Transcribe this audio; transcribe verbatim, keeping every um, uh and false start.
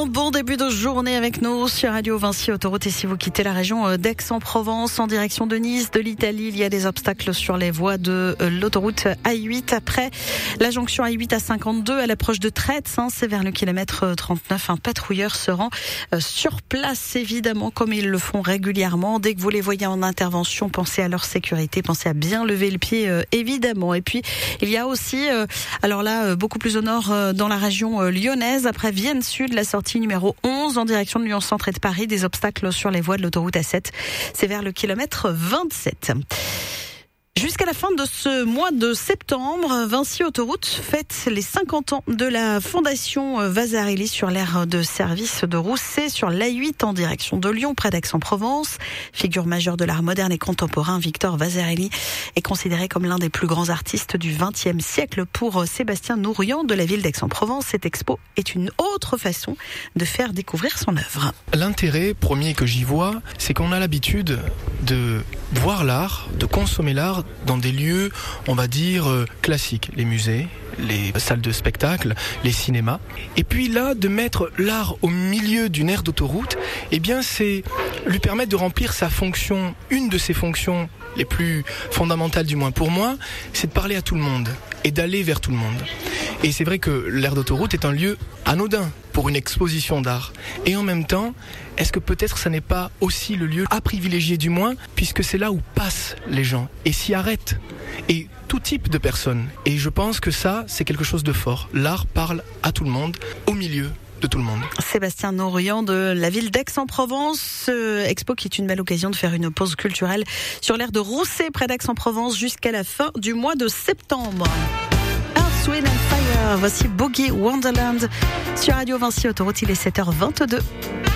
Bon, bon début de journée avec nous sur Radio Vinci Autoroute. Et si vous quittez la région d'Aix-en-Provence en direction de Nice, de l'Italie, il y a des obstacles sur les voies de l'autoroute A huit. Après la jonction A huit à cinquante-deux, à l'approche de Traits, hein, c'est vers le kilomètre trente-neuf. Un patrouilleur se rend sur place, évidemment, comme ils le font régulièrement. Dès que vous les voyez en intervention, pensez à leur sécurité, pensez à bien lever le pied, euh, évidemment. Et puis, il y a aussi, euh, alors là, euh, beaucoup plus au nord, euh, dans la région euh, lyonnaise, après Vienne Sud, la sortie numéro onze en direction de Lyon Centre et de Paris, des obstacles sur les voies de l'autoroute A sept. C'est vers le kilomètre vingt-sept. Jusqu'à la fin de ce mois de septembre, Vinci Autoroute fête les cinquante ans de la fondation Vasarely sur l'aire de service de Rousset, sur l'A huit en direction de Lyon, près d'Aix-en-Provence. Figure majeure de l'art moderne et contemporain, Victor Vasarely est considéré comme l'un des plus grands artistes du vingtième siècle. Pour Sébastien Nourian de la ville d'Aix-en-Provence, cette expo est une autre façon de faire découvrir son œuvre. L'intérêt premier que j'y vois, c'est qu'on a l'habitude de voir l'art, de consommer l'art dans des lieux, on va dire, euh, classiques, les musées, les salles de spectacle, les cinémas. Et puis là, de mettre l'art au milieu d'une aire d'autoroute, eh bien c'est lui permettre de remplir sa fonction, une de ses fonctions les plus fondamentales du moins pour moi, c'est de parler à tout le monde et d'aller vers tout le monde. Et c'est vrai que l'aire d'autoroute est un lieu anodin pour une exposition d'art. Et en même temps, est-ce que peut-être ça n'est pas aussi le lieu à privilégier du moins, puisque c'est là où passent les gens et s'y arrêtent. Et tout type de personnes. Et je pense que ça, c'est quelque chose de fort. L'art parle à tout le monde, au milieu de tout le monde. Sébastien Nourian de la ville d'Aix-en-Provence. Euh, Expo qui est une belle occasion de faire une pause culturelle sur l'aire de Rousset, près d'Aix-en-Provence, jusqu'à la fin du mois de septembre. Earth, Wind and Fire, voici Boogie Wonderland sur Radio Vinci Autoroute, il est sept heures vingt-deux.